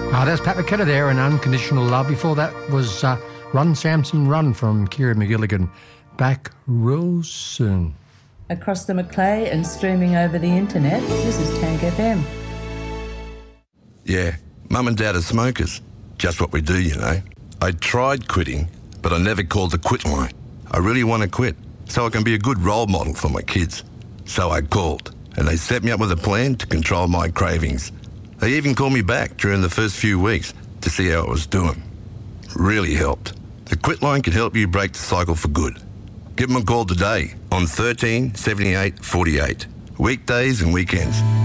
That's Pat McKenna there and Unconditional Love. Before that was Run Samson Run from Kira McGilligan. Back real soon. Across the Macleay and streaming over the internet, this is Tank FM. Yeah, Mum and Dad are smokers. Just what we do, you know. I tried quitting, but I never called the quit line. I really want to quit, so I can be a good role model for my kids. So I called, and they set me up with a plan to control my cravings. They even called me back during the first few weeks to see how I was doing. Really helped. The Quit Line can help you break the cycle for good. Give them a call today on 13 78 48, weekdays and weekends.